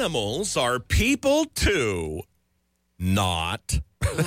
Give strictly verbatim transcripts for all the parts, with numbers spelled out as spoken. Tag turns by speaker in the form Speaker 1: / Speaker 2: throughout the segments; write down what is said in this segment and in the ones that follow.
Speaker 1: animals are people too. Not.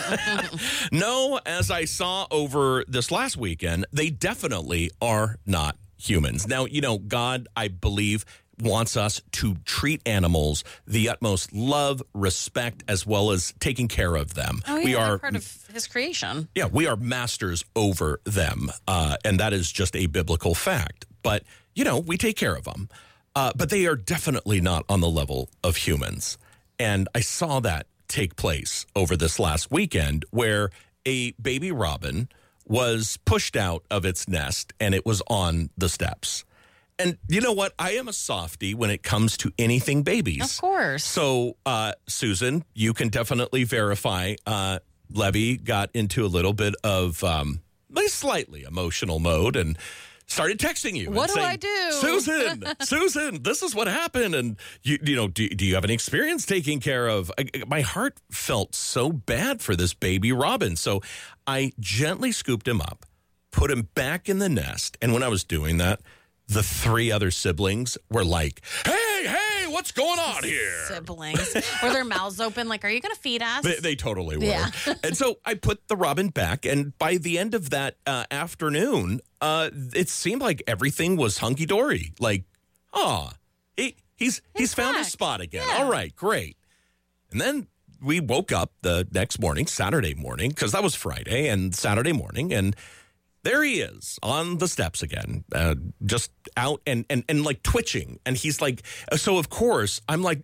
Speaker 1: No, as I saw over this last weekend, they definitely are not humans. Now, you know, God, I believe, wants us to treat animals the utmost love, respect, as well as taking care of them.
Speaker 2: Oh, yeah,
Speaker 1: we
Speaker 2: they're
Speaker 1: are
Speaker 2: part of his creation.
Speaker 1: Yeah, we are masters over them, uh, and that is just a biblical fact. But, you know, we take care of them. Uh, but they are definitely not on the level of humans. And I saw that take place over this last weekend where a baby robin was pushed out of its nest and it was on the steps. And you know what? I am a softie when it comes to anything babies.
Speaker 2: Of course.
Speaker 1: So, uh, Susan, you can definitely verify uh, Levy got into a little bit of um, a slightly emotional mode and started texting you.
Speaker 2: What
Speaker 1: and
Speaker 2: do
Speaker 1: saying,
Speaker 2: I do?
Speaker 1: Susan, Susan, this is what happened. And, you you know, do, do you have any experience taking care of? I, my heart felt so bad for this baby robin. So I gently scooped him up, put him back in the nest. And when I was doing that, the three other siblings were like, hey, hey, what's going on here?
Speaker 2: Siblings. Were their mouths open like, are you going to feed us?
Speaker 1: They, they totally were.
Speaker 2: Yeah.
Speaker 1: And so I put the robin back, and by the end of that uh, afternoon, uh, it seemed like everything was hunky-dory. Like, oh, he, he's he's,
Speaker 2: He's
Speaker 1: found
Speaker 2: back.
Speaker 1: his spot again.
Speaker 2: Yeah.
Speaker 1: All right, great. And then we woke up the next morning, Saturday morning, because that was Friday, and Saturday morning, and there he is on the steps again, uh, just out and, and, and like twitching. And he's like, so of course, I'm like,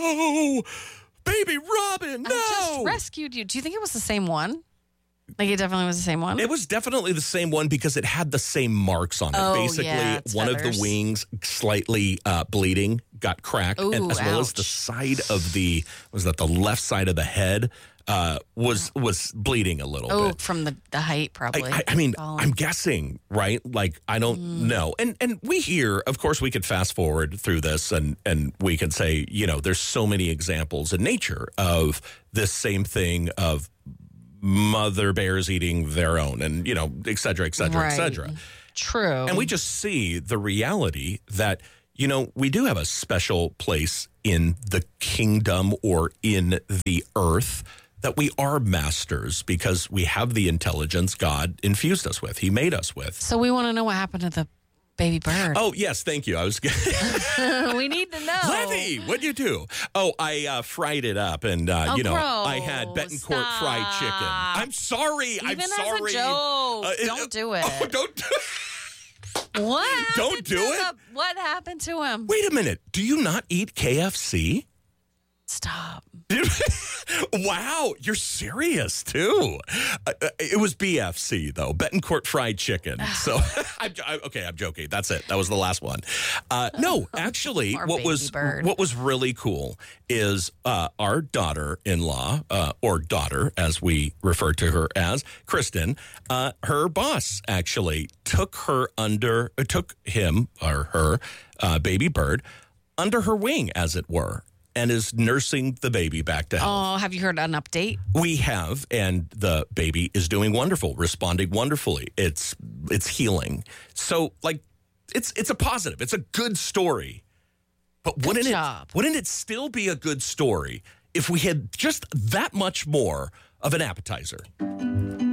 Speaker 1: no, baby Robin, no.
Speaker 2: I just rescued you. Do you think it was the same one? Like it definitely was the same one?
Speaker 1: It was definitely the same one because it had the same marks on it.
Speaker 2: Oh,
Speaker 1: Basically,
Speaker 2: yeah, it's
Speaker 1: one of
Speaker 2: feathers.
Speaker 1: the wings slightly uh, bleeding, got cracked,
Speaker 2: Ooh,
Speaker 1: and as well as
Speaker 2: ouch.
Speaker 1: the side of the, was that the left side of the head uh, was was bleeding a little
Speaker 2: Oh,
Speaker 1: bit.
Speaker 2: from the, the height, probably.
Speaker 1: I, I, I mean,
Speaker 2: Falling.
Speaker 1: I'm guessing, right? Like, I don't
Speaker 2: Mm.
Speaker 1: know. And and we hear, of course, we could fast forward through this and, and we could say, you know, there's so many examples in nature of this same thing of mother bears eating their own and, you know, et cetera, et cetera, et
Speaker 2: Right.
Speaker 1: cetera.
Speaker 2: True.
Speaker 1: And we just see the reality that, you know, we do have a special place in the kingdom or in the earth that we are masters because we have the intelligence God infused us with. He made us with.
Speaker 2: So we want to know what happened to the baby bird.
Speaker 1: Oh, yes. Thank you. I was
Speaker 2: We need to know.
Speaker 1: Levy, what'd you do? Oh, I uh, fried it up and, uh,
Speaker 2: Oh,
Speaker 1: you know,
Speaker 2: gross.
Speaker 1: I had Betancourt fried chicken.
Speaker 2: Stop.
Speaker 1: I'm sorry.
Speaker 2: Even
Speaker 1: I'm
Speaker 2: as
Speaker 1: sorry.
Speaker 2: a joke.
Speaker 1: Uh,
Speaker 2: don't do it.
Speaker 1: Oh, don't do
Speaker 2: What happened
Speaker 1: Don't do
Speaker 2: to
Speaker 1: it.
Speaker 2: the- what happened to him?
Speaker 1: Wait a minute. Do you not eat K F C?
Speaker 2: Stop.
Speaker 1: Wow, you're serious too. Uh, uh, it was B F C though, Betancourt fried chicken. So, I'm, I, okay, I'm joking. That's it. That was the last one. Uh, no, actually,
Speaker 2: Poor
Speaker 1: what
Speaker 2: baby
Speaker 1: was
Speaker 2: bird.
Speaker 1: what was really cool is uh, our daughter-in-law, uh, or daughter as we refer to her as, Kristen. Uh, her boss actually took her under, uh, took him or her uh, baby bird under her wing, as it were, and is nursing the baby back to health.
Speaker 2: Oh, have you heard an update?
Speaker 1: We have, and the baby is doing wonderful, responding wonderfully. It's it's healing. So, like, it's it's a positive. It's a good story. But wouldn't
Speaker 2: job.
Speaker 1: it wouldn't it still be a good story if we had just that much more of an appetizer?